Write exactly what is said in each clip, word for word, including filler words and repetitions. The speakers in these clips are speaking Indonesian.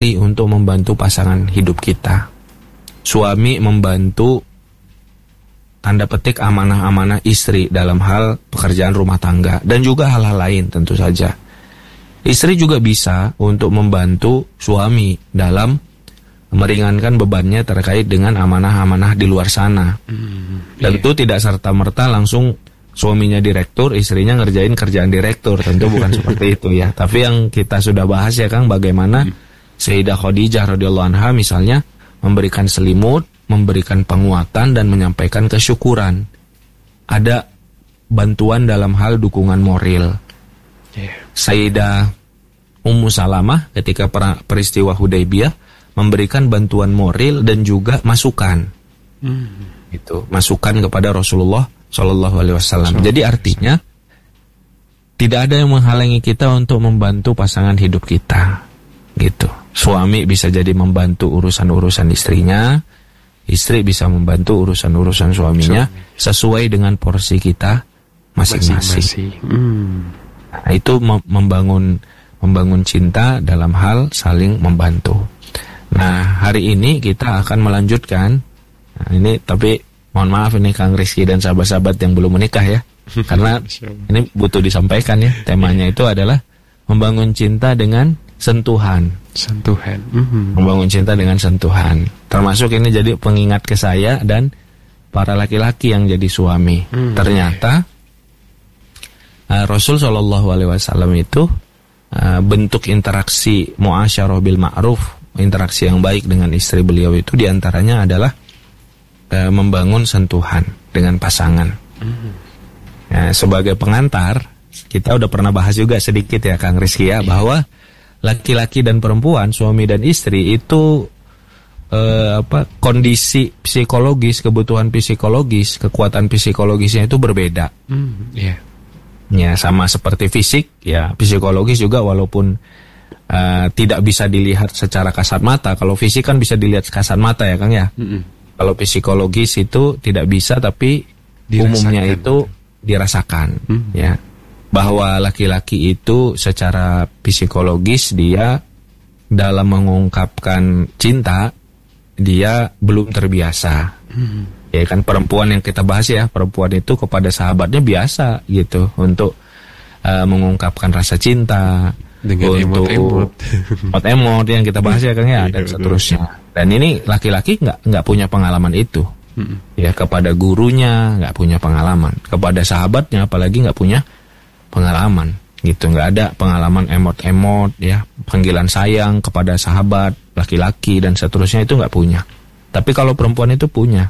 untuk membantu pasangan hidup kita. Suami membantu tanda petik amanah-amanah istri dalam hal pekerjaan rumah tangga dan juga hal-hal lain tentu saja. Istri juga bisa untuk membantu suami dalam meringankan bebannya terkait dengan amanah-amanah di luar sana. Mm, tentu yeah. tidak serta-merta langsung suaminya direktur, istrinya ngerjain kerjaan direktur, tentu bukan seperti itu ya. Tapi yang kita sudah bahas ya Kang, bagaimana mm. Sayyidah Khadijah radhiyallahu anha misalnya memberikan selimut, memberikan penguatan dan menyampaikan kesyukuran. Ada bantuan dalam hal dukungan moral. Yeah. Sayyidah Ummu Salamah ketika peristiwa Hudaybiyah memberikan bantuan moral dan juga masukan. Mm. Itu, masukan kepada Rasulullah Shallallahu alaihi wasallam. Jadi artinya tidak ada yang menghalangi kita untuk membantu pasangan hidup kita. Gitu. Suami bisa jadi membantu urusan-urusan istrinya, istri bisa membantu urusan-urusan suaminya sesuai dengan porsi kita masing-masing. Hmm. Nah, itu membangun membangun cinta dalam hal saling membantu. Nah, hari ini kita akan melanjutkan. Nah, ini tapi mohon maaf ini Kang Rizky dan sahabat-sahabat yang belum menikah ya, karena ini butuh disampaikan ya. Temanya itu adalah membangun cinta dengan sentuhan. Sentuhan. Mm-hmm. Membangun cinta dengan sentuhan. Termasuk ini jadi pengingat ke saya dan para laki-laki yang jadi suami. Mm-hmm. Ternyata uh, Rasul Shallallahu alaihi wasallam itu uh, bentuk interaksi muasyarah bil ma'ruf, interaksi yang baik dengan istri beliau itu diantaranya adalah uh, membangun sentuhan dengan pasangan. Mm-hmm. Uh, sebagai pengantar, kita udah pernah bahas juga sedikit ya Kang Rizky ya, bahwa laki-laki dan perempuan, suami dan istri itu eh, apa kondisi psikologis, kebutuhan psikologis, kekuatan psikologisnya itu berbeda. Mm, yeah. Ya sama seperti fisik, ya psikologis juga walaupun eh, tidak bisa dilihat secara kasat mata. Kalau fisik kan bisa dilihat kasat mata ya Kang ya. Mm-mm. Kalau psikologis itu tidak bisa, tapi dirasakan. Umumnya itu dirasakan. Mm. Ya. Bahwa laki-laki itu secara psikologis dia dalam mengungkapkan cinta dia belum terbiasa. Hmm. Ya kan perempuan yang kita bahas ya, perempuan itu kepada sahabatnya biasa gitu untuk uh, mengungkapkan rasa cinta dengan untuk emot-emot yang kita bahas ya Kang ya, dan seterusnya. Dan ini laki-laki nggak nggak punya pengalaman itu. Hmm. Ya kepada gurunya nggak punya pengalaman, kepada sahabatnya apalagi nggak punya pengalaman gitu, nggak ada pengalaman emot-emot ya, panggilan sayang kepada sahabat laki-laki dan seterusnya itu nggak punya. Tapi kalau perempuan itu punya,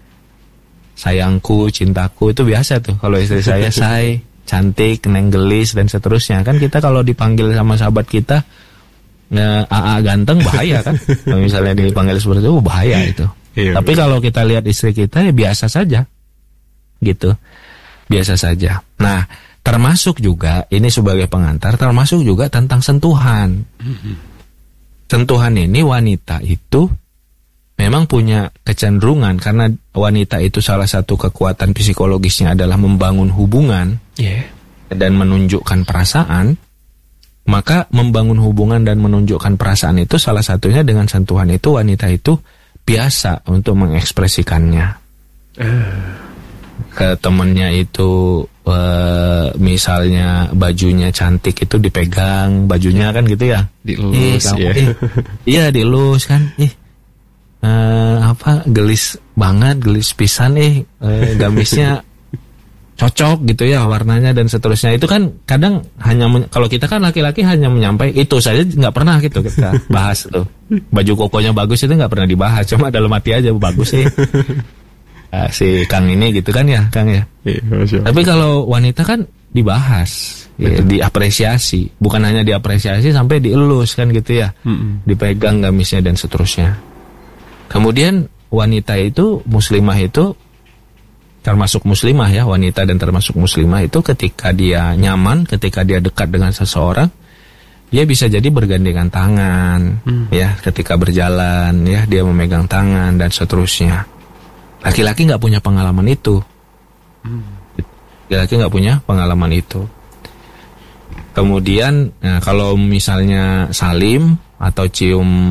sayangku, cintaku itu biasa tuh. Kalau istri saya say, cantik, neng gelis dan seterusnya kan, kita kalau dipanggil sama sahabat kita nge A A ganteng bahaya kan. Kalau misalnya dipanggil seperti itu bahaya itu. Iya, tapi kalau kita lihat istri kita ya biasa saja gitu, biasa saja. Nah termasuk juga, ini sebagai pengantar, termasuk juga tentang sentuhan. Mm-hmm. Sentuhan ini wanita itu memang punya kecenderungan, karena wanita itu salah satu kekuatan psikologisnya adalah membangun hubungan yeah. dan menunjukkan perasaan. Maka membangun hubungan dan menunjukkan perasaan itu salah satunya dengan sentuhan itu wanita itu biasa untuk mengekspresikannya. Uh. Ke temennya itu uh, misalnya bajunya cantik itu dipegang bajunya kan gitu ya, dielus eh, ya. Eh, iya dielus kan, ih uh, apa gelis banget, gelis pisan eh uh, gamisnya cocok gitu ya warnanya dan seterusnya. Itu kan kadang hanya men- kalau kita kan laki-laki hanya menyampaikan itu saja, nggak pernah gitu kita bahas tuh baju kokonya bagus itu nggak pernah dibahas, cuma dalam hati aja bagus sih. Uh, si Kang ini gitu kan ya Kang ya. Iya, tapi kalau wanita kan dibahas, ya, diapresiasi, bukan hanya diapresiasi sampai dielus kan gitu ya, mm-mm. dipegang gamisnya dan seterusnya. Kemudian wanita itu, muslimah itu termasuk muslimah ya, wanita dan termasuk muslimah itu ketika dia nyaman, ketika dia dekat dengan seseorang, dia bisa jadi bergandengan tangan, mm. ya ketika berjalan ya dia memegang tangan dan seterusnya. Laki-laki nggak punya pengalaman itu. Laki-laki nggak punya pengalaman itu. Kemudian, nah, kalau misalnya salim atau cium